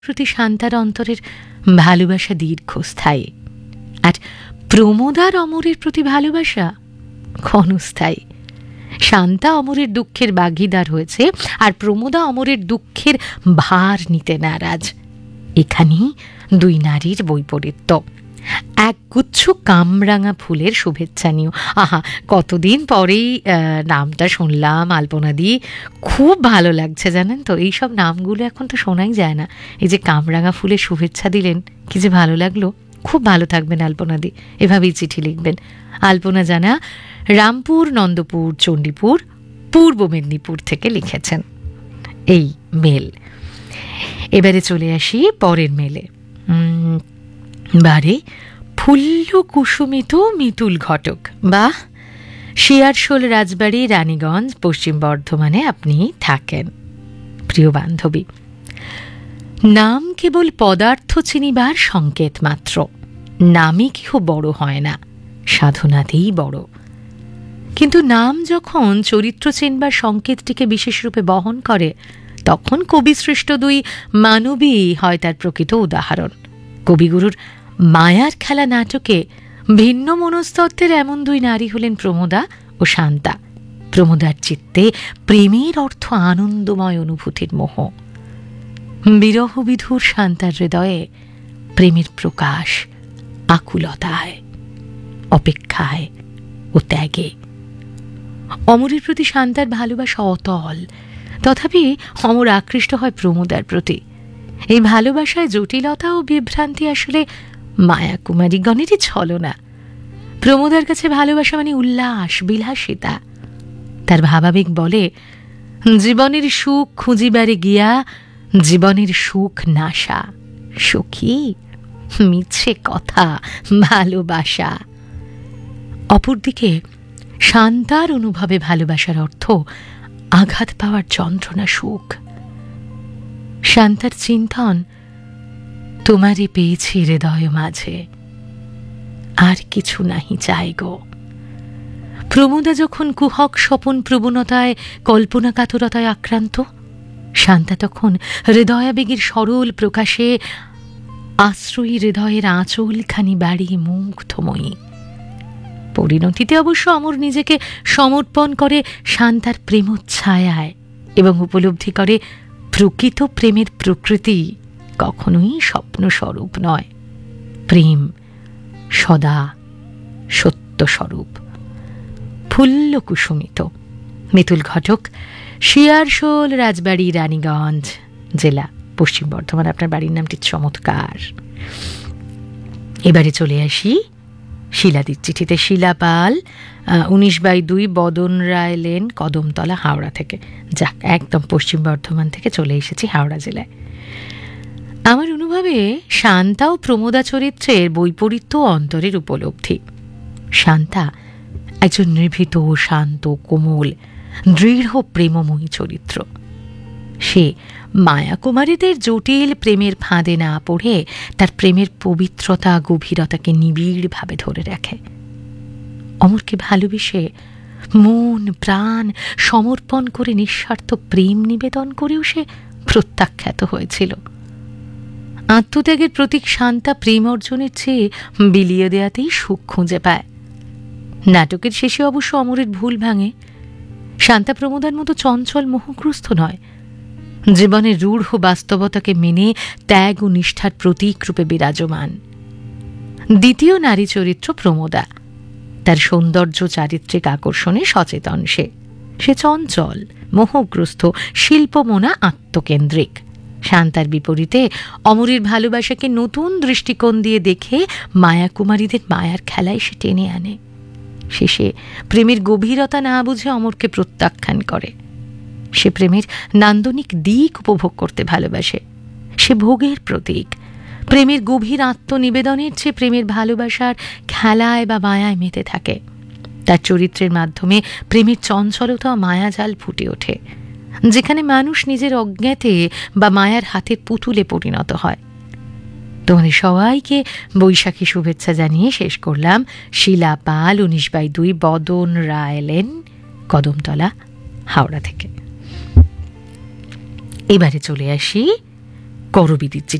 প্রতি শান্তার অন্তরের ভালোবাসা দীর্ঘস্থায়ী, আর প্রমোদার অমরের প্রতি ভালোবাসা ক্ষণস্থায়ী। শান্তা অমরের দুঃখের ভাগীদার হয়েছে, আর প্রমোদা অমরের দুঃখের ভার নিতে নারাজ। এখানেই দুই নারীর বৈপরীত্য। একগুচ্ছ কামরাঙা ফুলের শুভেচ্ছা নিও। আহা, কতদিন পরেই নামটা শুনলাম আলপনাদি, খুব ভালো লাগছে জানেন তো। এইসব নামগুলো এখন তো শোনাই যায় না। এই যে কামরাঙা ফুলের শুভেচ্ছা দিলেন, কি যে ভালো লাগলো। খুব ভালো থাকবেন আলপনাদি, এভাবেই চিঠি লিখবেন। আলপনা জানা, রামপুর, নন্দপুর, চণ্ডীপুর, পূর্ব মেদিনীপুর থেকে লিখেছেন এই মেল। এবারে চলে আসি পরের মেলে। বারে ফুল্ল কুসুমিত মিতুল ঘটক। বাহ, শিয়ারশোল রাজবাড়ি, রানীগঞ্জ, পশ্চিম বর্ধমানে আপনি থাকেন। প্রিয় বান্ধবী, নাম কেবল পদার্থ চিনিবার সংকেত মাত্র। নামই কেহ বড় হয় না, সাধনাতেই বড়। কিন্তু নাম যখন চরিত্র চিনবার সংকেতটিকে বিশেষ রূপে বহন করে, তখন কবিশ্রেষ্ঠ দুই মানবী হয় তার প্রকৃত উদাহরণ। কবিগুরুর মায়ার খেলা নাটকে ভিন্ন মনস্তত্ত্বের এমন দুই নারী হলেন প্রমোদা ও শান্তা। প্রমোদার চিত্তে প্রেমের অর্থ আনন্দময় অনুভূতির মোহ। বিরহ বিধুর শান্তার হৃদয়ে প্রেমের প্রকাশ আকুলতায়, অপেক্ষায় ও ত্যাগে। অমরের প্রতি শান্তার ভালোবাসা অতল, তথাপি অমর আকৃষ্ট হয় প্রমোদার প্রতি। এই ভালোবাসায় জটিলতা ও বিভ্রান্তি আসলে মায়াকুমারীগণেরই ছলনা। প্রমোদার কাছে ভালোবাসা মানে উল্লাস, বিলাসিতা। তার ভাবাবেগ বলে, জীবনের সুখ খুঁজিবারে গিয়া জীবনের সুখ নাশা। সখী, মিছে কথা, ভালোবাসা। অপরদিকে শান্তার অনুভবে ভালোবাসার অর্থ আঘাত পাওয়ার যন্ত্রণা, সুখ। শান্তার চিন্তন, তোমারই পেয়েছি হৃদয় মাঝে, আর কিছু নাহি চাই গো। প্রমোদা যখন কুহক স্বপন প্রবণতায়, কল্পনা কাতরতায় আক্রান্ত, শান্তা তখন হৃদয়াবেগের সরল প্রকাশে আশ্রয়ী হৃদয়ের আঁচলখানি বাড়িয়ে মুগ্ধময়ী। পরিণতিতে অবশ্য অমর নিজেকে সমর্পণ করে শান্তার প্রেমোচ্ছায়ায় এবং উপলব্ধি করে প্রকৃত প্রেমের প্রকৃতি কখনোই স্বপ্নস্বরূপ নয়। প্রেম সদা সত্যস্বরূপ। ফুল্ল কুসুমিত মিতুল ঘটক, শিয়ারশোল রাজবাড়ি, রানীগঞ্জ জেলা, পশ্চিম বর্ধমান। আপনার বাড়ির নামটি চমৎকার। এবারে চলে আসি শিলাদির চিঠিতে। শিলা পাল, 19/2, বদন রায় লেন, কদমতলা, হাওড়া থেকে। যাক, একদম পশ্চিম বর্ধমান থেকে চলে এসেছি হাওড়া জেলায়। আমার অনুভবে শান্তা ও প্রমোদা চরিত্রের বৈপরীত্য অন্তরের উপলব্ধি। শান্তা একজন নিভৃত, শান্ত, কোমল, দৃঢ় প্রেমময়ী চরিত্র। সে মায়াকুমারীদের জটিল প্রেমের ফাঁদে না পড়ে তার প্রেমের পবিত্রতা, গভীরতাকে নিবিড়ভাবে ধরে রাখে। অমরকে ভালোবেসে মন প্রাণ সমর্পণ করে নিঃস্বার্থ প্রেম নিবেদন করেও সে প্রত্যাখ্যাত হয়েছিল। আত্মত্যাগের প্রতীক শান্তা প্রেম অর্জনের চেয়ে বিলিয়ে দেয়াতেই সুখ খুঁজে পায়। নাটকের শেষে অবশ্য অমরের ভুল ভাঙে। শান্তা প্রমোদার মতো চঞ্চল মোহগ্রস্ত নয়। জীবনের রূঢ় বাস্তবতাকে মেনে ত্যাগ ও নিষ্ঠার প্রতীক রূপে বিরাজমান। দ্বিতীয় নারী চরিত্র প্রমোদা। তার সৌন্দর্য, চারিত্রিক আকর্ষণে সচেতন সে চঞ্চল, মোহগ্রস্ত, শিল্পমনা, আত্মকেন্দ্রিক। শান্তার বিপরীতে অমরের ভালোবাসাকে নতুন দৃষ্টিকোণ দিয়ে দেখে মায়াকুমারীদের মায়ার খেলায় সে টেনে আনে। শেষে প্রেমের গভীরতা না বুঝে অমরকে প্রত্যাখ্যান করে। সে প্রেমের নান্দনিক দিক উপভোগ করতে ভালোবাসে। সে ভোগের প্রতীক। প্রেমের গভীর আত্মনিবেদনের চেয়ে প্রেমের ভালোবাসার খেলায় বা মায়ায় মেতে থাকে। তার চরিত্রের মাধ্যমে প্রেমের চঞ্চলতা ও মায়াজাল ফুটে ওঠে, যেখানে মানুষ নিজের অজ্ঞাতে বা মায়ার হাতের পুতুলে পরিণত হয়। তোমাদের সবাইকে বৈশাখী শুভেচ্ছা জানিয়ে শেষ করলাম। শিলা পাল, 19/2, বদন রায় লেন, কদমতলা, হাওড়া থেকে। এবারে চলে আসি করবিদির চিঠি।